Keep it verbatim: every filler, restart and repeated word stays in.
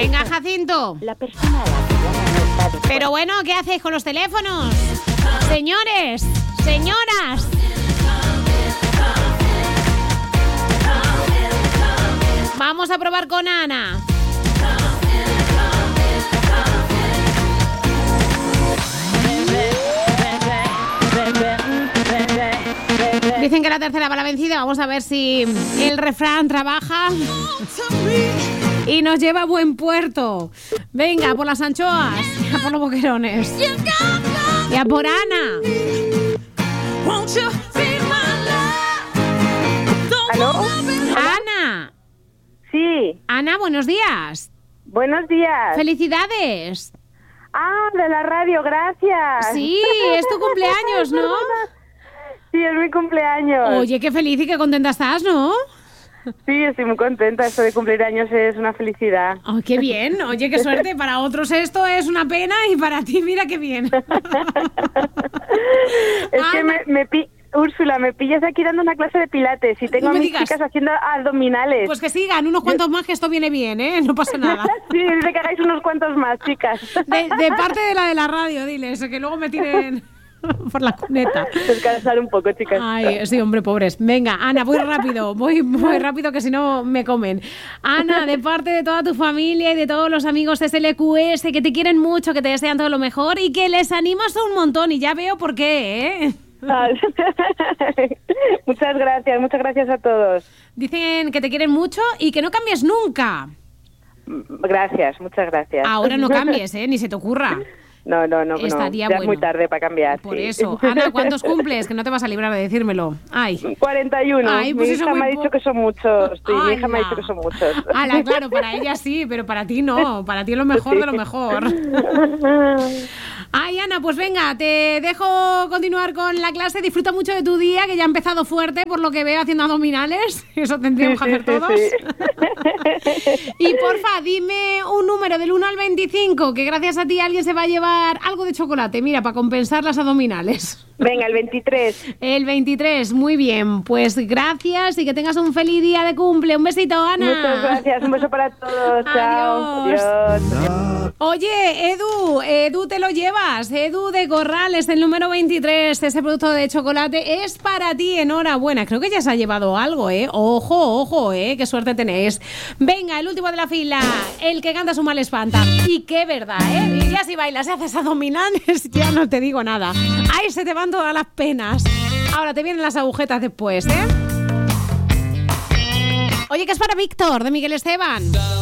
Venga, Jacinto. La persona a la que llama no está disponible. Pero bueno, ¿qué hacéis con los teléfonos? Señores, señoras. Vamos a probar con Ana. Dicen que la tercera va la vencida. Vamos a ver si el refrán trabaja y nos lleva a buen puerto. Venga, por las anchoas, y a por los boquerones. Y a por Ana. ¿Aló? Ana. Sí. Ana, buenos días. Buenos días. Felicidades. Ah, de la radio, gracias. Sí, es tu cumpleaños, ¿no? Sí, es mi cumpleaños. Oye, qué feliz y qué contenta estás, ¿no? Sí, estoy muy contenta. Esto de cumplir años es una felicidad. Oh, qué bien. Oye, qué suerte. Para otros esto es una pena y para ti, mira qué bien. Es que me, me pi... Úrsula, me pillas aquí dando una clase de pilates y tengo No a me mis digas. chicas haciendo abdominales. Pues que sigan unos cuantos más, que esto viene bien, ¿eh? No pasa nada. Sí, dice que hagáis unos cuantos más, chicas. De, de parte de la de la radio, diles, que luego me tiren por la cuneta. Descansar un poco, chicas. Ay, sí, hombre, pobres. Venga, Ana, voy rápido, voy muy rápido, que si no me comen. Ana, de parte de toda tu familia y de todos los amigos de S L Q S, que te quieren mucho, que te desean todo lo mejor y que les animas un montón, y ya veo por qué, ¿eh? Muchas gracias, muchas gracias a todos. Dicen que te quieren mucho y que no cambies nunca. Gracias, muchas gracias. Ahora no cambies, ¿eh? Ni se te ocurra. No, no, no, Estaría no. Ya bueno. es muy tarde para cambiar. Por sí. eso. Ana, ¿cuántos cumples? Que no te vas a librar de decírmelo. Ay. cuarenta y uno. Ay, pues mi eso hija muy me ha po- dicho que son muchos. Sí, mi hija me ha ¡Hala! dicho que son muchos. Ala, claro, para ella sí, pero para ti no. Para ti es lo mejor de lo mejor. Ay, Ana, pues venga, te dejo continuar con la clase. Disfruta mucho de tu día, que ya ha empezado fuerte, por lo que veo, haciendo abdominales. Eso tendríamos Sí, que hacer sí, todos. sí. Y porfa, dime un número del uno al veinticinco, que gracias a ti alguien se va a llevar algo de chocolate, mira, para compensar las abdominales. Venga, el veintitrés. El veintitrés, muy bien. Pues gracias y que tengas un feliz día de cumple. Un besito, Ana. Muchas gracias. Un beso para todos. Chao. Adiós. Adiós. Oye, Edu, Edu te lo llevas. Edu de Corrales, el número veintitrés. Ese producto de chocolate es para ti. Enhorabuena. Creo que ya se ha llevado algo, ¿eh? Ojo, ojo, ¿eh? Qué suerte tenéis. Venga, el último de la fila. El que canta su mal espanta. Y qué verdad, ¿eh? Y ya si bailas y haces abdominales, ya no te digo nada. Ahí se te van todas las penas. Ahora te vienen las agujetas después, ¿eh? Oye, que es para Víctor, de Miguel Esteban.